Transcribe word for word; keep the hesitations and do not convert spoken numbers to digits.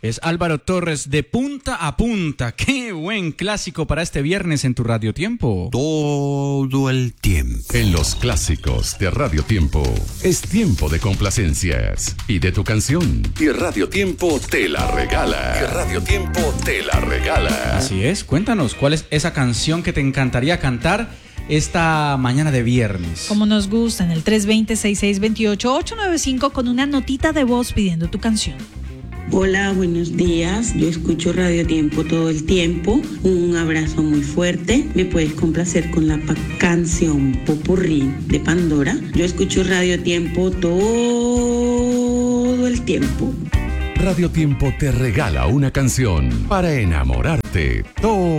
Es Álvaro Torres de Punta a Punta. Qué buen clásico para este viernes en tu Radio Tiempo. Todo el tiempo. En los clásicos de Radio Tiempo es tiempo de complacencias y de tu canción. Y Radio Tiempo te la regala. Y Radio Tiempo te la regala. Así es. Cuéntanos, ¿cuál es esa canción que te encantaría cantar esta mañana de viernes? Como nos gusta, en el tres dos cero, seis seis dos ocho, ocho nueve cinco con una notita de voz pidiendo tu canción. Hola, buenos días. Yo escucho Radio Tiempo todo el tiempo. Un abrazo muy fuerte. Me puedes complacer con la pa- canción Popurrí de Pandora. Yo escucho Radio Tiempo todo el tiempo. Radio Tiempo te regala una canción para enamorarte todo